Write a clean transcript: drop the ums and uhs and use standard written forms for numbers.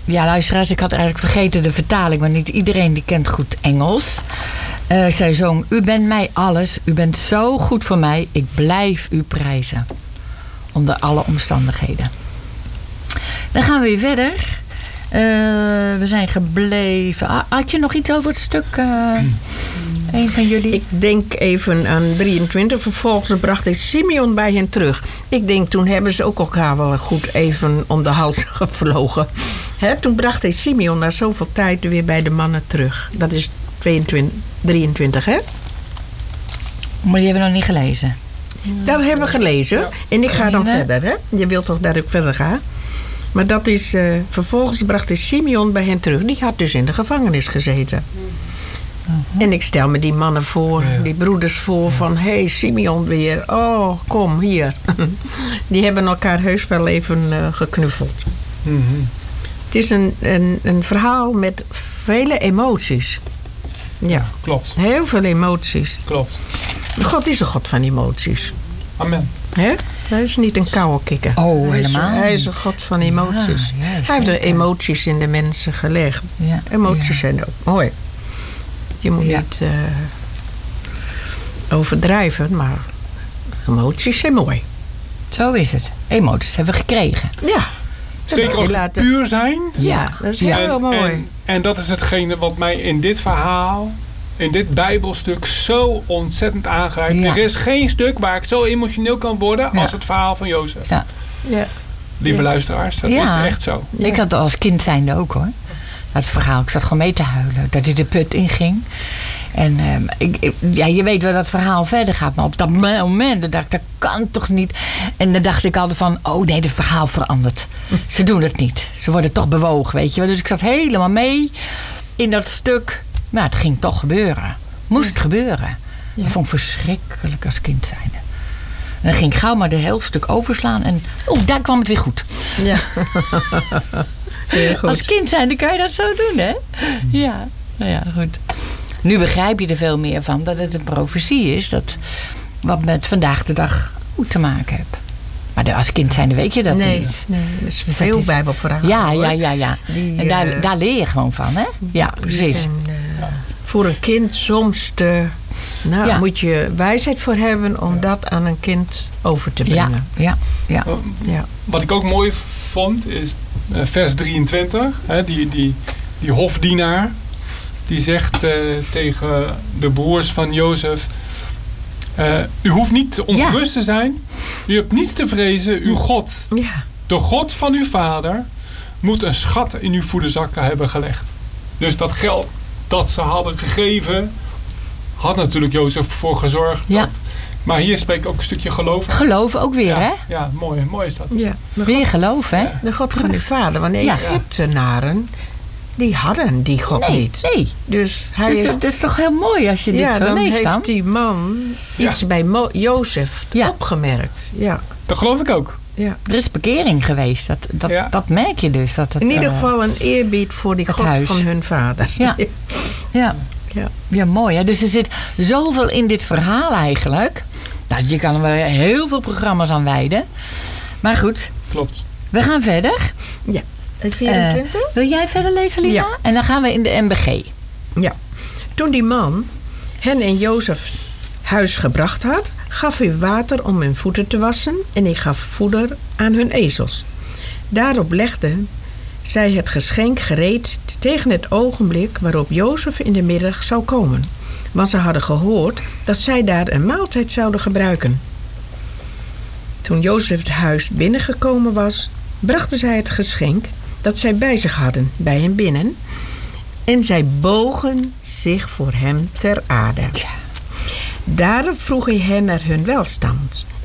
Ja, luisteraars, ik had eigenlijk vergeten de vertaling, want niet iedereen die kent goed Engels. Zij zong: U bent mij alles, u bent zo goed voor mij, ik blijf u prijzen. Onder alle omstandigheden. Dan gaan we weer verder. We zijn gebleven. Had je nog iets over het stuk? Een van jullie? Ik denk even aan 23. Vervolgens bracht hij Simeon bij hen terug. Ik denk, toen hebben ze ook elkaar wel goed even om de hals gevlogen. Toen bracht hij Simeon na zoveel tijd weer bij de mannen terug. Dat is 23, hè? Maar die hebben we nog niet gelezen. Dat hebben we gelezen. Ja. En ik ga dan verder, hè? Je wilt toch dat ik verder ga? Maar dat is... vervolgens bracht hij Simeon bij hen terug. Die had dus in de gevangenis gezeten. En ik stel me die mannen voor, die broeders voor, van... Hé, Simeon weer. Oh, kom, hier. Die hebben elkaar heus wel even geknuffeld. Mm-hmm. Het is een verhaal met vele emoties. Ja, klopt. Heel veel emoties. Klopt. God is een God van emoties. Amen. Hè? Hij is niet een koude kikker. Oh, helemaal. Hij is een God van emoties. Ja, hij heeft de emoties in de mensen gelegd. Ja, emoties zijn ook mooi. Je moet niet overdrijven, maar emoties zijn mooi. Zo is het. Emoties hebben we gekregen. Ja. Zeker als ze puur zijn. Ja, dat is heel mooi. En dat is hetgene wat mij in dit verhaal, in dit Bijbelstuk zo ontzettend aangrijpt. Ja. Er is geen stuk waar ik zo emotioneel kan worden als het verhaal van Jozef. Ja. Ja. Lieve luisteraars, dat is echt zo. Ja. Ik had het als kind zijnde ook, hoor. Dat verhaal. Ik zat gewoon mee te huilen. Dat hij de put inging. En je weet wel dat het verhaal verder gaat. Maar op dat moment dacht ik, dat kan toch niet. En dan dacht ik altijd van, oh nee, het verhaal verandert. Ze doen het niet. Ze worden toch bewogen, weet je wel. Dus ik zat helemaal mee in dat stuk. Maar het ging toch gebeuren. Moest gebeuren. Ja. Dat vond ik verschrikkelijk als kind zijnde. En dan ging ik gauw maar de hele stuk overslaan. En daar kwam het weer goed. Ja. Als kind zijnde kan je dat zo doen, hè? Ja, nou ja, goed. Nu begrijp je er veel meer van dat het een profetie is. Dat wat met vandaag de dag goed te maken heeft. Maar als kind zijnde weet je dat niet. Nee, dat is veel Bijbelverhalen. Ja. En daar leer je gewoon van, hè? Ja, precies. Zijn, voor een kind soms moet je wijsheid voor hebben om dat aan een kind over te brengen. Ja. Wat ik ook mooi vond is vers 23. Hè, die hofdienaar. Die zegt tegen de broers van Jozef: u hoeft niet ongerust te zijn. U hebt niets te vrezen. Uw God, de God van uw vader, moet een schat in uw voederzakken hebben gelegd. Dus dat geld dat ze hadden gegeven, had natuurlijk Jozef voor gezorgd. Ja. Maar hier spreekt ook een stukje geloof. Geloof ook weer, hè? Ja, mooi is dat. Ja, weer geloof, hè? De God van uw vader. Want de Egyptenaren, die hadden die God niet. Nee. Dus het is toch heel mooi als je dit zo leest dan? Dan heeft die man iets bij Jozef opgemerkt. Ja. Dat geloof ik ook. Ja. Er is bekering geweest. Dat merk je dus. Dat het, in ieder geval een eerbied voor die God van hun vader. Ja, mooi. Hè? Dus er zit zoveel in dit verhaal eigenlijk. Nou, je kan er wel heel veel programma's aan wijden. Maar goed. Klopt. We gaan verder. Ja. 24? Wil jij verder lezen, Lina? Ja. En dan gaan we in de MBG. Ja. Toen die man hen in Jozefs huis gebracht had, gaf hij water om hun voeten te wassen en hij gaf voeder aan hun ezels. Daarop legden zij het geschenk gereed tegen het ogenblik waarop Jozef in de middag zou komen. Want ze hadden gehoord dat zij daar een maaltijd zouden gebruiken. Toen Jozef het huis binnengekomen was, brachten zij het geschenk dat zij bij zich hadden bij hem binnen. En zij bogen zich voor hem ter aarde. Daarop vroeg hij hen naar hun welstand.